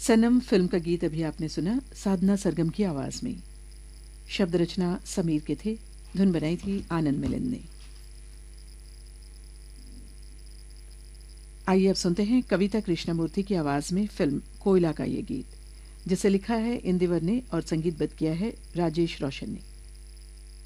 सनम film का गीत अभी आपने सुना साधना सरगम की आवाज में। शब्द रचना समीर के थे, धुन बनाई थी आनंद मिलिंद ने। आइए अब सुनते हैं कविता कृष्णमूर्ति की आवाज में फिल्म कोयला का ये गीत, जिसे लिखा है इंदिवर ने और संगीतबद्ध किया है राजेश रोशन ने।